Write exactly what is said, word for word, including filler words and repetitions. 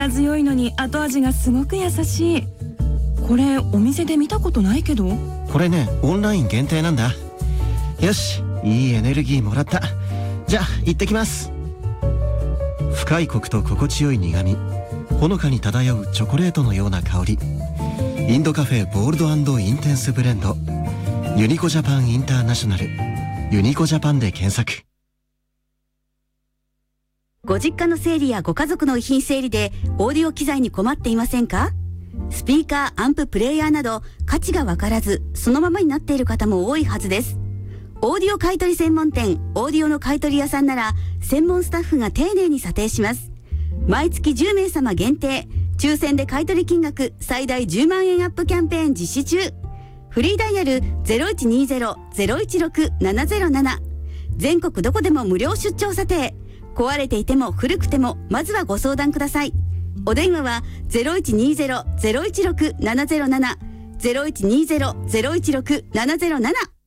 強いのに後味がすごく優しい。これお店で見たことないけど。 これね、オンライン限定なんだ。よし、いいエネルギーもらった。じゃあ行ってきます。深いコクと心地よい苦み、ほのかに漂うチョコレートのような香り。インドカフェボールド&インテンスブレンド、ユニコジャパンインターナショナル、ユニコジャパンで検索。 ご実家の整理やご家族の遺品整理でオーディオ機材に困っていませんか？スピーカー、アンプ、プレイヤーなど価値がわからずそのままになっている方も多いはずです。オーディオ買取専門店、オーディオの買取屋さんなら専門スタッフが丁寧に査定します。毎月じゅうめいさま限定、抽選で買取金額最大じゅうまんえんアップキャンペーン実施中。フリーダイヤル ゼロいちにゼロ ゼロいちろく ななゼロなな。全国どこでも無料出張査定。壊れていても古くてもまずはご相談ください。お電話は ゼロいちにゼロ ゼロいちろく ななゼロなな ゼロいちにゼロ ゼロいちろく ななゼロなな。